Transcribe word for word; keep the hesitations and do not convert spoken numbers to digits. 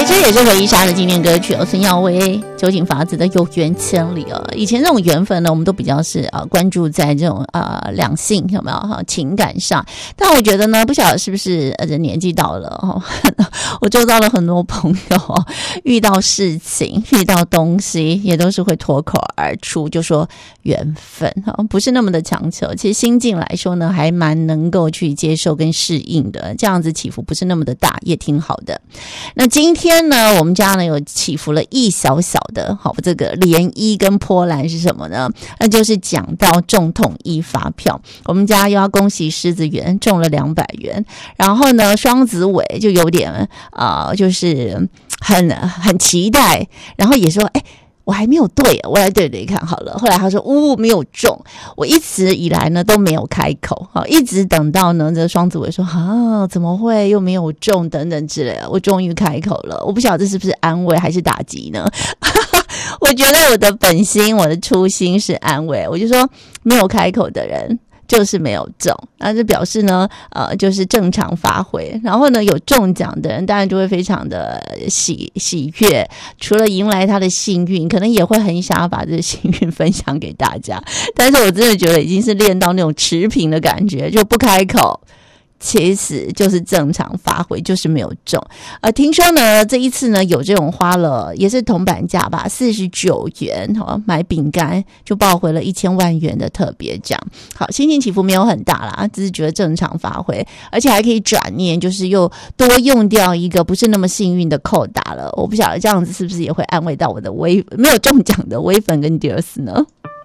这也是回忆杀的经典歌曲哦，孙耀威、酒井法子的《有缘千里》哦。以前这种缘分呢，我们都比较是呃关注在这种呃两性有没有哈情感上，但我觉得呢，不晓得是不是呃年纪到了哦，我周遭了很多朋友哦，遇到事情、遇到东西，也都是会脱口而出，就说缘分哦，不是那么的强求。其实心境来说呢，还蛮能够去接受跟适应的，这样子起伏不是那么的大，也挺好的。那今天呢，我们家呢有起伏了一小小的，好，这个涟漪跟波澜是什么呢？那就是讲到中统一发票，我们家又要恭喜狮子园中了两百元，然后呢，双子尾就有点啊、呃，就是很很期待，然后也说，哎。我还没有对，我来对对看好了。后来他说，呜、哦，没有中。我一直以来呢都没有开口，好，一直等到呢这个双子尾说啊，怎么会又没有中等等之类的，我终于开口了。我不晓得这是不是安慰还是打击呢？我觉得我的本心，我的初心是安慰，我就说没有开口的人。就是没有中，那就表示呢，呃，就是正常发挥。然后呢，有中奖的人当然就会非常的喜喜悦，除了迎来他的幸运，可能也会很想要把这个幸运分享给大家。但是我真的觉得已经是练到那种持平的感觉，就不开口。其实就是正常发挥，就是没有中。呃，听说呢，这一次呢有这种花了也是铜板价吧，四十九元哈，买饼干就抱回了一千万元的特别奖。好，心情起伏没有很大啦，只是觉得正常发挥，而且还可以转念，就是又多用掉一个不是那么幸运的扣打了。我不晓得这样子是不是也会安慰到我的微没有中奖的微粉跟 Dears 呢？